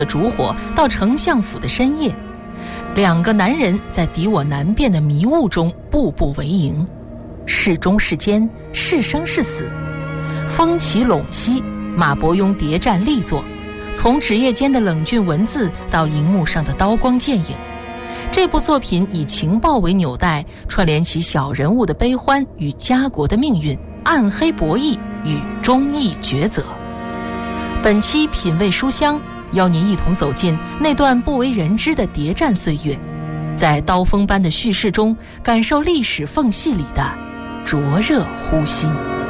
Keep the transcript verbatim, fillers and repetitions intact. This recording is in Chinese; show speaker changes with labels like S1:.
S1: 烛火到丞相府的深夜，两个男人在敌我难辨的迷雾中步步为营，是忠是奸，是生是死。风起陇西，马伯庸谍战力作，从纸页间的冷峻文字到荧幕上的刀光剑影，这部作品以情报为纽带，串联起小人物的悲欢与家国的命运，暗黑博弈与忠义抉择。本期品味书香，邀您一同走进那段不为人知的谍战岁月，在刀锋般的叙事中感受历史缝隙里的灼热呼吸。